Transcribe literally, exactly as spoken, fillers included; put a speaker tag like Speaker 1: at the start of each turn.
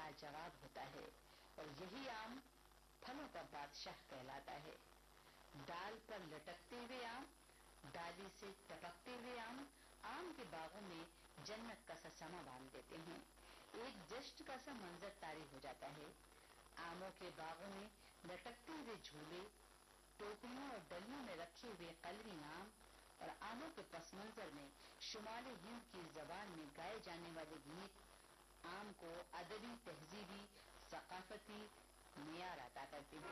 Speaker 1: लाजवाब होता है और यही आम फलों का बादशाह कहलाता है। डाल पर लटकते हुए आम, डाली से टपकते हुए आम, आम के बागों में जन्नत का सा समा बांध देते हैं। एक जश्न का सा मंजर तारी हो जाता है। आमों के बागों में लटकते हुए झूले, टोकरियों और डलियों में रखे हुए कलमी आम और आमों के पस मंजर में शुमाली हिंद की जबान में गाए जाने वाले गीत आम को अदबी, तहजीबी, सकाफती मियार अता करते हैं।